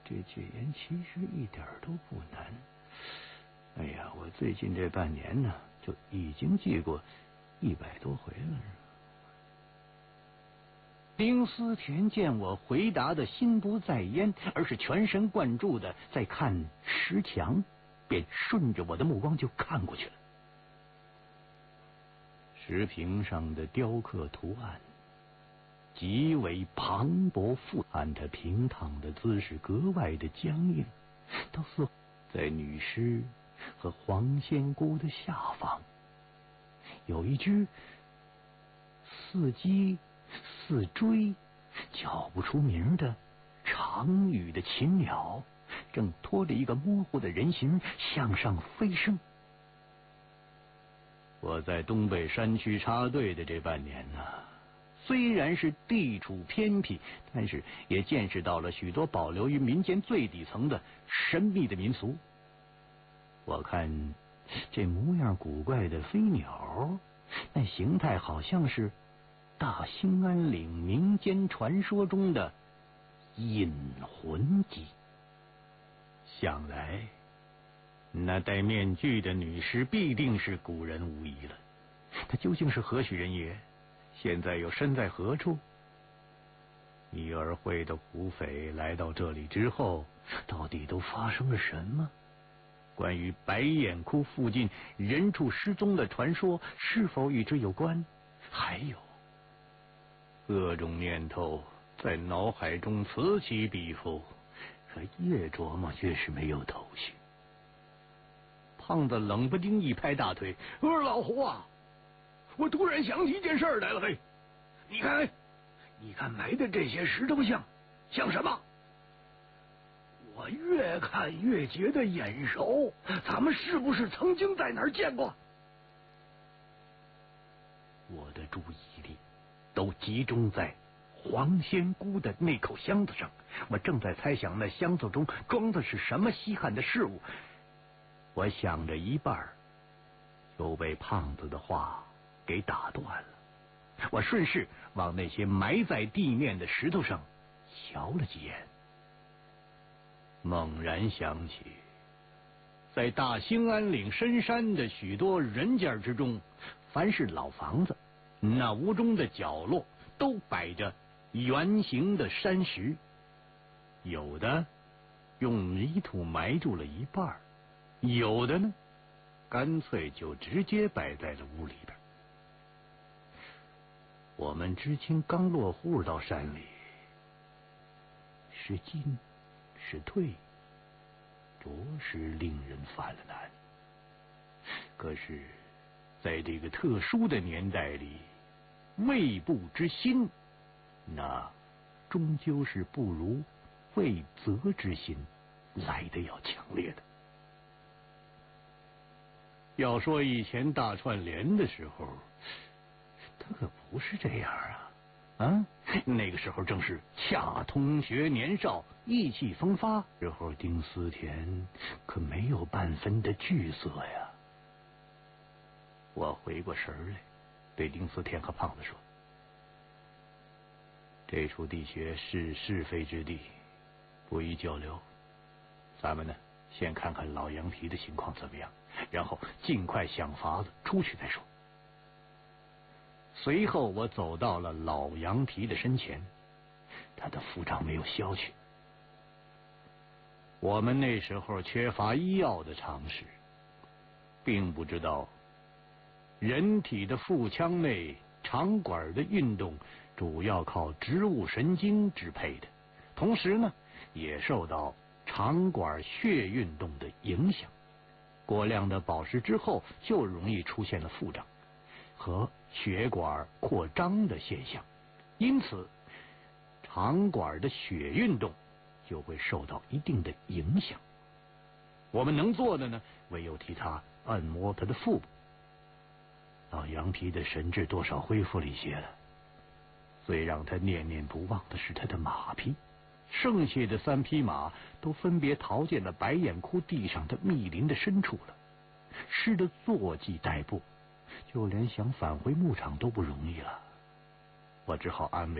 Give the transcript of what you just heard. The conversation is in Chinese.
这戒烟其实一点都不难。哎呀，我最近这半年呢，就已经戒过100多回了。丁思甜见我回答的心不在焉，而是全神贯注的在看石墙，便顺着我的目光就看过去了。石屏上的雕刻图案极为磅礴富，看他平躺的姿势格外的僵硬，倒似乎在女尸和黄仙姑的下方有一只似鸡似追叫不出名的长羽的禽鸟，正拖着一个模糊的人形向上飞升。我在东北山区插队的这半年呢，虽然是地处偏僻，但是也见识到了许多保留于民间最底层的神秘的民俗。我看这模样古怪的飞鸟，那形态好像是大兴安岭民间传说中的引魂鸡。想来那戴面具的女尸必定是古人无疑了，她究竟是何许人也？现在又身在何处？一而会的胡匪来到这里之后，到底都发生了什么？关于白眼窟附近人畜失踪的传说是否与之有关？还有各种念头在脑海中此起彼伏，可越琢磨越是没有头绪。胖子冷不丁一拍大腿：“老胡啊，我突然想起一件事来了，嘿，你看埋的这些石头像什么？我越看越觉得眼熟，咱们是不是曾经在哪儿见过？”我的注意力都集中在黄仙姑的那口箱子上，我正在猜想那箱子中装的是什么稀罕的事物。我想着一半，又被胖子的话给打断了。我顺势往那些埋在地面的石头上瞧了几眼，猛然想起，在大兴安岭深山的许多人家之中，凡是老房子，那屋中的角落都摆着圆形的山石，有的用泥土埋住了一半，有的呢干脆就直接摆在了屋里边。我们知青刚落户到山里，是进是退，着实令人犯了难。可是在这个特殊的年代里，畏怖之心那终究是不如畏责之心来得要强烈的。要说以前大串联的时候，他可不是这样啊！那个时候正是恰同学年少，意气风发时候，丁思甜可没有半分的惧色呀。我回过神来，对丁思甜和胖子说：“这处地穴是是非之地，不宜久留。咱们呢，先看看老羊皮的情况怎么样，然后尽快想法子出去再说。”随后我走到了老羊皮的身前，他的腹胀没有消去。我们那时候缺乏医药的常识，并不知道人体的腹腔内肠管的运动主要靠植物神经支配的，同时呢也受到肠管血运动的影响。过量的饱食之后，就容易出现了腹胀和血管扩张的现象，因此肠管的血运动就会受到一定的影响。我们能做的呢，唯有替他按摩他的腹部。老羊皮的神志多少恢复了一些了，最让他念念不忘的是他的马匹，剩下的3匹马都分别逃进了白眼窟地上的密林的深处了，湿得坐骑待步，就连想返回牧场都不容易了。我只好安慰